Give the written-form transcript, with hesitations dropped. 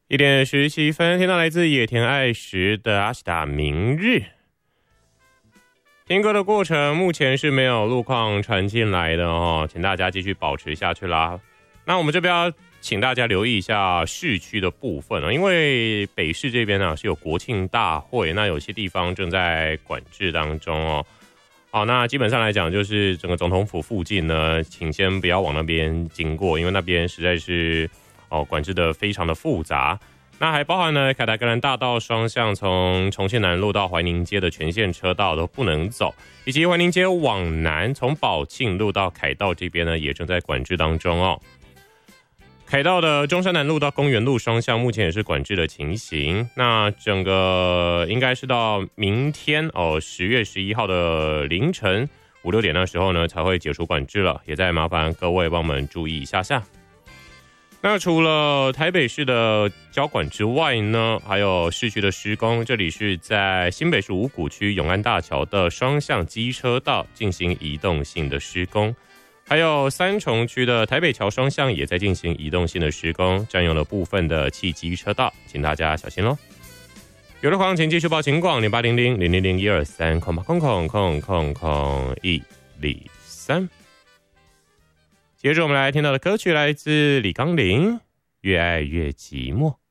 1:17，听到来自野田爱实的阿西达明日。听歌的过程目前是没有路况传进来的哦，请大家继续保持下去啦。那我们这边要请大家留意一下市区的部分因为北市这边是有国庆大会，那有些地方正在管制当中哦。好，那基本上来讲，就是整个总统府附近呢，请先不要往那边经过，因为那边实在是管制的非常的复杂。那还包含呢，凯达格兰大道双向从重庆南路到怀宁街的全线车道都不能走，以及怀宁街往南从宝庆路到凯道这边呢，也正在管制当中哦。凯道的中山南路到公园路双向目前也是管制的情形。那整个应该是到明天10月11号的凌晨5、6点的时候呢，才会解除管制了，也再麻烦各位帮我们注意一下下。那除了台北市的交管之外呢，还有市区的施工，这里是在新北市五股区永安大桥的双向机车道进行移动性的施工，还有三重区的台北桥双向也在进行移动性的施工，占用了部分的汽机车道，请大家小心咯。有的话请继续报警广0800-000-123，接着我们来听到的歌曲来自李刚霖，越爱越寂寞。